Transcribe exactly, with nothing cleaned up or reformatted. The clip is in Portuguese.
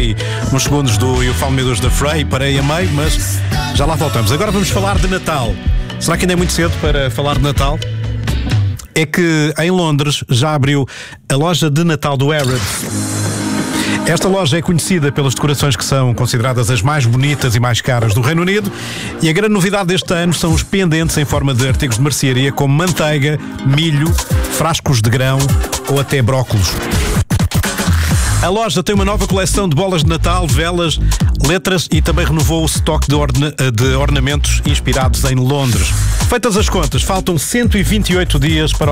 aí uns segundos do You Found Me dos The Fray, parei a meio, mas já lá voltamos. Agora vamos falar de Natal. Será que ainda é muito cedo para falar de Natal? É que em Londres já abriu a loja de Natal do Harrods. Esta loja é conhecida pelas decorações que são consideradas as mais bonitas e mais caras do Reino Unido, e a grande novidade deste ano são os pendentes em forma de artigos de mercearia como manteiga, milho, frascos de grão ou até brócolos. A loja tem uma nova coleção de bolas de Natal, velas, letras e também renovou o estoque de, orna- de ornamentos inspirados em Londres. Feitas as contas, faltam cento e vinte e oito dias para